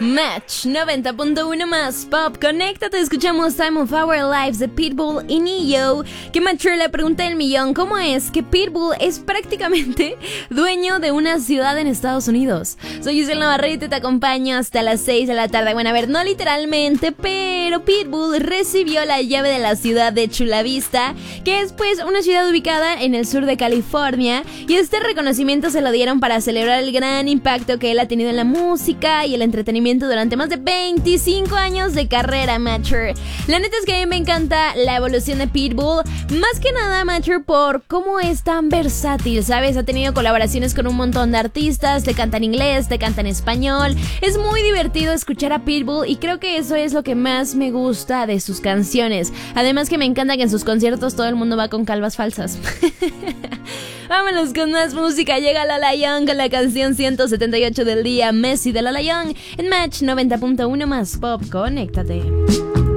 Match 90.1 más pop. Conéctate, escuchamos Time of Our Lives de Pitbull y Ne-Yo. Que Mature le pregunta el millón: ¿cómo es que Pitbull es prácticamente dueño de una ciudad en Estados Unidos? Soy Giselle Navarrete y te acompaño hasta las 6 de la tarde. Bueno, a ver, no literalmente, pero Pitbull recibió la llave de la ciudad de Chula Vista, que es pues una ciudad ubicada en el sur de California, y este reconocimiento se lo dieron para celebrar el gran impacto que él ha tenido en la música y el entretenimiento durante más de 25 años de carrera, Mature. La neta es que a mí me encanta la evolución de Pitbull, más que nada, Mature, por cómo es tan versátil, ¿sabes? Ha tenido colaboraciones con un montón de artistas, te canta en inglés, te canta en español. Es muy divertido escuchar a Pitbull y creo que eso es lo que más me gusta de sus canciones. Además que me encanta que en sus conciertos todo el mundo va con calvas falsas. Vámonos con más música. Llega Lola Young con la canción 178 del día, Messi de Lola Young, en Match 90.1 más pop. Conéctate.